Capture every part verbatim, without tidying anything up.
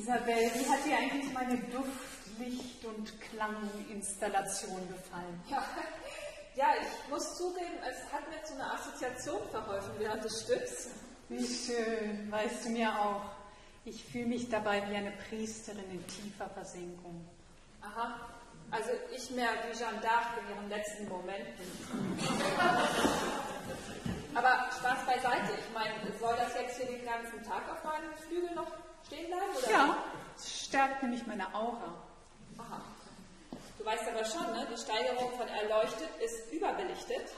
Isabel, wie hat dir eigentlich meine Duft-, Licht- und Klanginstallation gefallen? Ja, ja, ich muss zugeben, es hat mir zu einer Assoziation verholfen während des Stücks. Wie schön, weißt du mir auch. Ich fühle mich dabei wie eine Priesterin in tiefer Versenkung. Aha, also ich mehr wie Jeanne d'Arc in ihren letzten Momenten. Aber Spaß beiseite, ich meine, soll das jetzt hier den ganzen Tag auf meinem Flügel noch stehen bleiben? Oder? Ja, es stärkt nämlich meine Aura. Aha. Du weißt aber schon, ne? Die Steigerung von erleuchtet ist überbelichtet.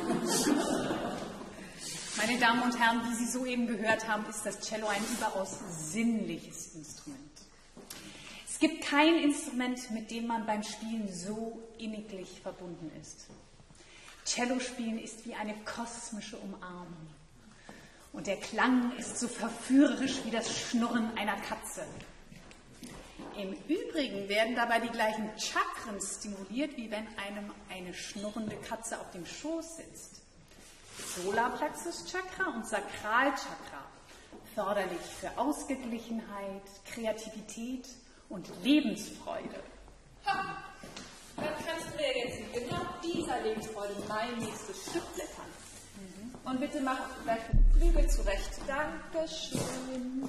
Meine Damen und Herren, wie Sie soeben gehört haben, ist das Cello ein überaus sinnliches Instrument. Es gibt kein Instrument, mit dem man beim Spielen so inniglich verbunden ist. Cello spielen ist wie eine kosmische Umarmung. Und der Klang ist so verführerisch wie das Schnurren einer Katze. Im Übrigen werden dabei die gleichen Chakren stimuliert, wie wenn einem eine schnurrende Katze auf dem Schoß sitzt. Solarplexus-Chakra und Sakralchakra, förderlich für Ausgeglichenheit, Kreativität und Lebensfreude. Ha! Dann kannst du mir jetzt in genau dieser Lebensfreude mein nächstes Stück blättern. Mhm. Und bitte mach deine Flügel zurecht. Dankeschön.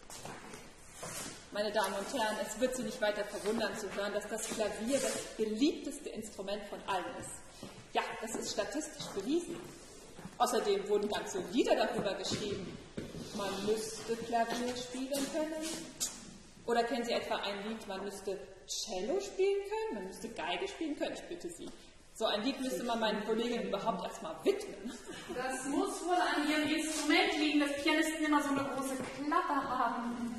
Meine Damen und Herren, es wird Sie nicht weiter verwundern zu hören, dass das Klavier das beliebteste Instrument von allen ist. Ja, das ist statistisch bewiesen. Außerdem wurden ganze Lieder darüber geschrieben. Man müsste Klavier spielen können. Oder kennen Sie etwa ein Lied, man müsste Cello spielen können, man müsste Geige spielen können? Ich bitte Sie. So ein Lied müsste man meinen Kolleginnen überhaupt erstmal widmen. Das muss wohl an ihrem Instrument liegen, dass Pianisten immer so eine große Klappe haben.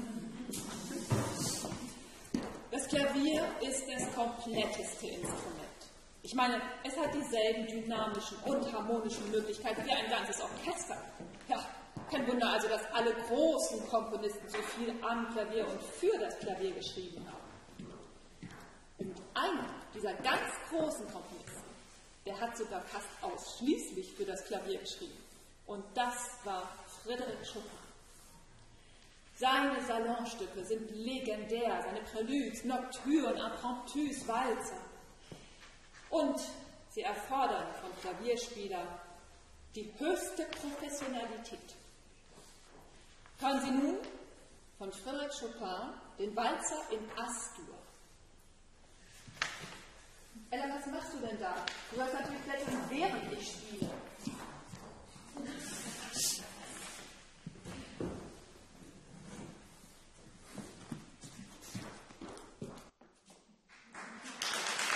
Das Klavier ist das kompletteste Instrument. Ich meine, es hat dieselben dynamischen und harmonischen Möglichkeiten wie ein ganzes Orchester. Ja, kein Wunder also, dass alle großen Komponisten so viel am Klavier und für das Klavier geschrieben haben. Und einer dieser ganz großen Komponisten, der hat sogar fast ausschließlich für das Klavier geschrieben. Und das war Frédéric Chopin. Seine Salonstücke sind legendär, seine Préludes, Nocturnes, Impromptus, Walzer. Und sie erfordern von Klavierspielern die höchste Professionalität. Hören Sie nun von Frédéric Chopin den Walzer in As-Dur. Ella, was machst du denn da? Du hast natürlich blättern, während ich spiele.